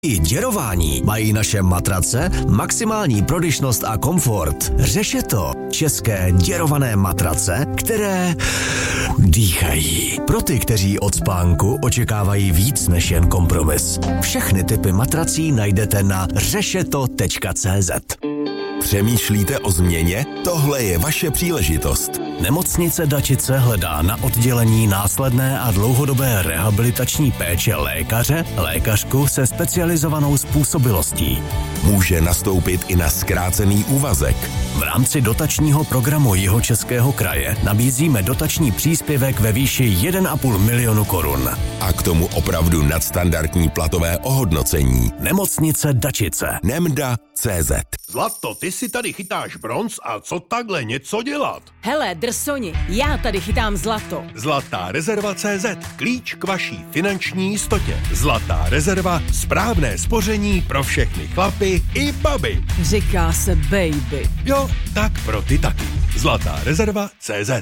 I děrování mají naše matrace maximální prodyšnost a komfort. Řešeto. České děrované matrace, které dýchají. Pro ty, kteří od spánku očekávají víc než jen kompromis. Všechny typy matrací najdete na řešeto.cz. Přemýšlíte o změně? Tohle je vaše příležitost. Nemocnice Dačice hledá na oddělení následné a dlouhodobé rehabilitační péče lékařku se specializovanou způsobilostí. Může nastoupit i na zkrácený úvazek. V rámci dotačního programu Jihočeského kraje nabízíme dotační příspěvek ve výši 1,5 milionu korun. A k tomu opravdu nadstandardní platové ohodnocení. Nemocnice Dačice. Nemda.cz. Zlato, ty si tady chytáš bronz a co takhle něco dělat? Hele, drsoni, já tady chytám zlato. Zlatá rezerva CZ. Klíč k vaší finanční jistotě. Zlatá rezerva, správné spoření pro všechny chlapy i baby. Říká se baby. Jo, tak pro ty taky. Zlatá rezerva CZ.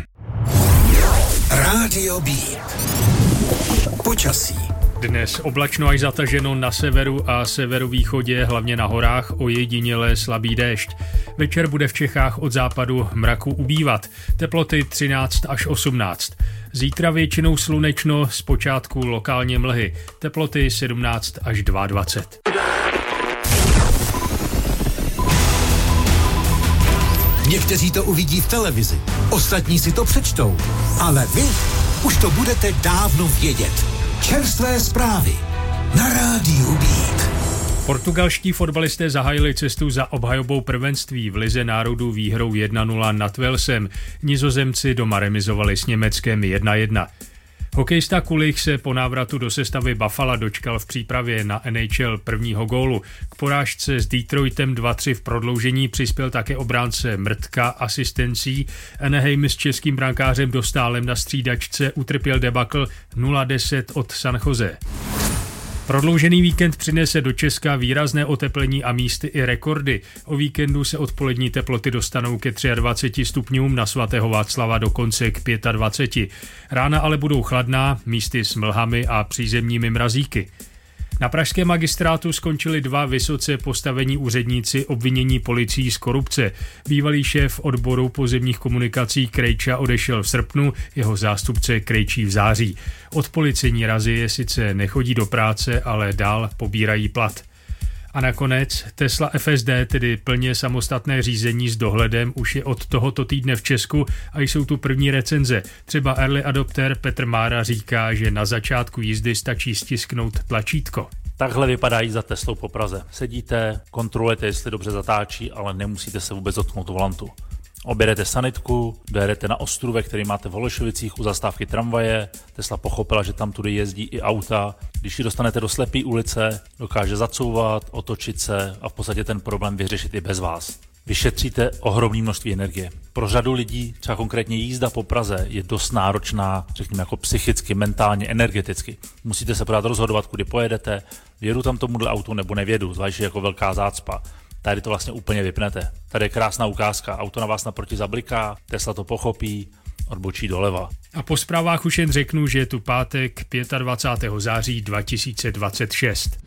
Rádio B. Počasí. Dnes oblačno až zataženo na severu a severovýchodě, hlavně na horách, ojediněle slabý déšť. Večer bude v Čechách od západu mraku ubývat. Teploty 13 až 18. Zítra většinou slunečno, zpočátku lokálně mlhy. Teploty 17 až 22. Někteří to uvidí v televizi, ostatní si to přečtou, ale vy už to budete dávno vědět. Čerstvé zprávy na rádiu Beat. Portugalští fotbalisté zahájili cestu za obhajobou prvenství v Lize národů výhrou 1-0 nad Walesem. Nizozemci doma remizovali s Německem 1-1. Hokejista Kulich se po návratu do sestavy Buffalo dočkal v přípravě na NHL prvního gólu. K porážce s Detroitem 2-3 v prodloužení přispěl také obránce Mrtka asistencí. Anaheim s českým brankářem Dostálem na střídačce utrpěl debakl 0-10 od San Jose. Prodloužený víkend přinese do Česka výrazné oteplení a místy i rekordy. O víkendu se odpolední teploty dostanou ke 23 stupňům, na svatého Václava dokonce k 25. Rána ale budou chladná, místy s mlhami a přízemními mrazíky. Na pražském magistrátu skončili 2 vysoce postavení úředníci obvinění policií z korupce. Bývalý šéf odboru pozemních komunikací Krejča odešel v srpnu, jeho zástupce Krejčí v září. Od policejní razie sice nechodí do práce, ale dál pobírají plat. A nakonec Tesla FSD, tedy plně samostatné řízení s dohledem, už je od tohoto týdne v Česku a jsou tu první recenze. Třeba early adopter Petr Mára říká, že na začátku jízdy stačí stisknout tlačítko. Takhle vypadá jízda Teslou po Praze. Sedíte, kontrolujete, jestli dobře zatáčí, ale nemusíte se vůbec dotknout volantu. Objedete sanitku, dojedete na ostrůvek, který máte v Holešovicích u zastávky tramvaje. Tesla pochopila, že tam tudy jezdí i auta. Když ji dostanete do slepé ulice, dokáže zacouvat, otočit se a v podstatě ten problém vyřešit i bez vás. Vyšetříte ohromné množství energie. Pro řadu lidí, třeba konkrétně jízda po Praze, je dost náročná, řekněme jako psychicky, mentálně, energeticky. Musíte se pořád rozhodovat, kudy pojedete, vědu tam tomuhle autu nebo nevědu, zvlášť jako velká zácpa. Tady to vlastně úplně vypnete. Tady je krásná ukázka, auto na vás naproti zabliká, Tesla to pochopí, odbočí doleva. A po zprávách už jen řeknu, že je tu pátek 25. září 2026.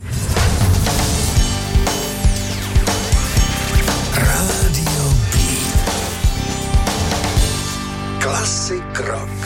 Rádio B. Klasik rock.